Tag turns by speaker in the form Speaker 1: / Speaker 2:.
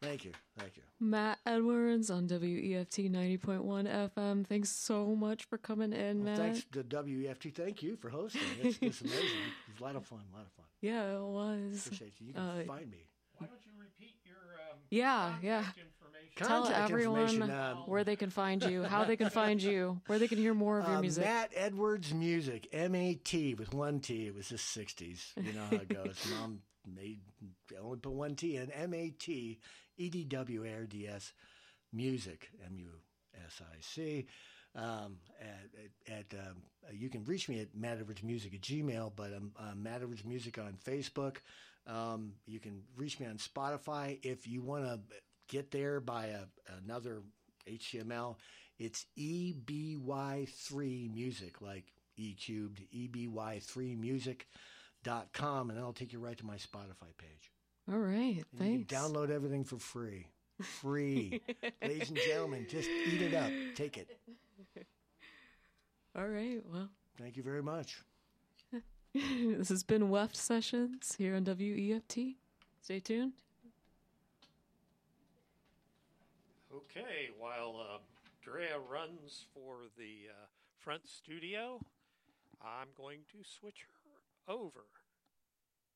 Speaker 1: Thank you. Thank you.
Speaker 2: Matt Edwards on WEFT 90.1 FM. Thanks so much for coming in, Matt.
Speaker 1: Thanks to WEFT. Thank you for hosting. It's amazing. It was a lot of fun.
Speaker 2: Yeah, it was.
Speaker 1: Appreciate you. You can find me.
Speaker 3: Why don't you repeat your
Speaker 2: contact
Speaker 3: information?
Speaker 2: Tell everyone where they can find you, how they can find you, where they can hear more of your music.
Speaker 1: Matt Edwards Music, M-A-T with one T. It was the 60s. You know how it goes. Mom only put one T in. M-A-T-EDWARDS Music, M-U-S-I-C. You can reach me at mattedwardsmusic@gmail, but I'm Matt Edwards Music on Facebook. You can reach me on Spotify. If you want to get there by another HTML, it's EBY3 Music, like E cubed, EBY3music.com, and that'll take you right to my Spotify page.
Speaker 2: All right,
Speaker 1: and
Speaker 2: thanks.
Speaker 1: You can download everything for free. Free. Ladies and gentlemen, just eat it up. Take it.
Speaker 2: All right, well.
Speaker 1: Thank you very much.
Speaker 2: This has been WEFT Sessions here on WEFT. Stay tuned.
Speaker 3: Okay, while Drea runs for the front studio, I'm going to switch her over.